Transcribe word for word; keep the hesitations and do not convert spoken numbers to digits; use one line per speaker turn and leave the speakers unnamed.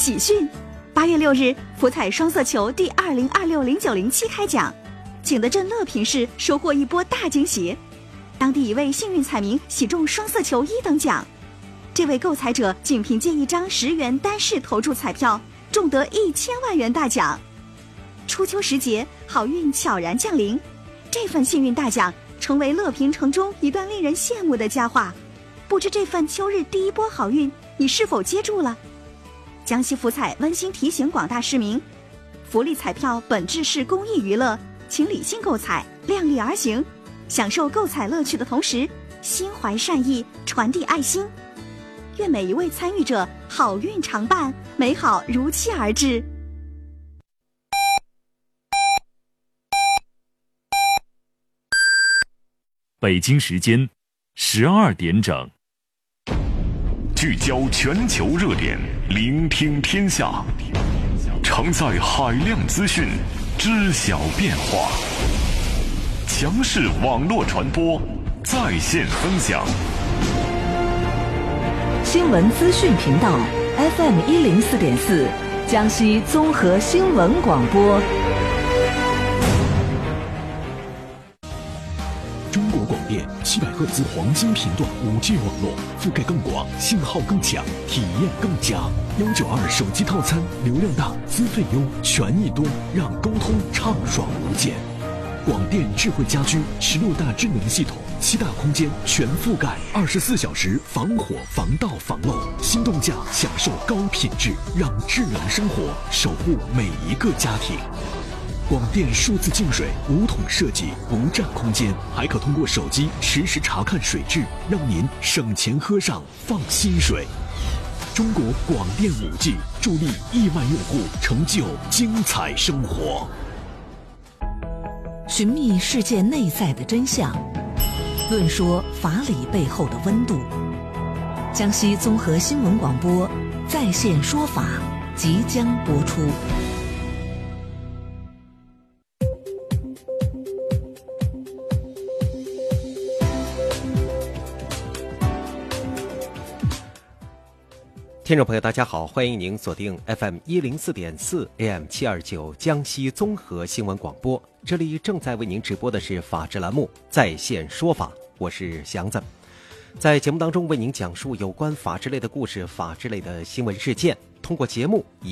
喜讯！八月六日，福彩双色球第二零二六零九零七开奖，景德镇乐平市收获一波大惊喜，当地一位幸运彩民喜中双色球一等奖。这位购彩者仅凭借一张十元单式投注彩票，中得一千万元大奖。初秋时节，好运悄然降临，这份幸运大奖成为乐平城中一段令人羡慕的佳话。不知这份秋日第一波好运，你是否接住了？江西福彩温馨提醒广大市民，福利彩票本质是公益娱乐，请理性购彩，量力而行，享受购彩乐趣的同时，心怀善意，传递爱心。愿每一位参与者好运常伴，美好如期而至。
北京时间十二点整，
聚焦全球热点，聆听天下，承载海量资讯，知晓变化。强势网络传播，在线分享。
新闻资讯频道 F M 一零四点四，江西综合新闻广播。
中国广电七百赫兹黄金频段五 G 网络，覆盖更广，信号更强，体验更佳。幺九二手机套餐，流量大，资费优，权益多，让沟通畅爽无间。广电智慧家居十六大智能系统，七大空间全覆盖，二十四小时防火、防盗、防漏。心动价享受高品质，让智能生活守护每一个家庭。广电数字净水无桶设计，不占空间，还可通过手机实时查看水质，让您省钱喝上放心水。中国广电 五 G 助力亿万用户成就精彩生活。
寻觅世界内在的真相，论说法理背后的温度。江西综合新闻广播在线说法即将播出。
听众朋友大家好，欢迎您锁定 F M 一零四点四 A M 七二九江西综合新闻广播，这里正在为您直播的是法治栏目在线说法，我是祥子。在节目当中为您讲述有关法治类的故事，法治类的新闻事件，通过节目